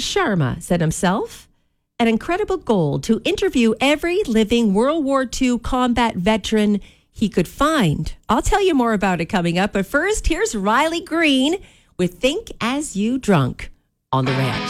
Sharma set himself an incredible goal to interview every living World War II combat veteran he could find. I'll tell you more about it coming up. But first, here's Riley Green with Think As You Drunk on The Ranch.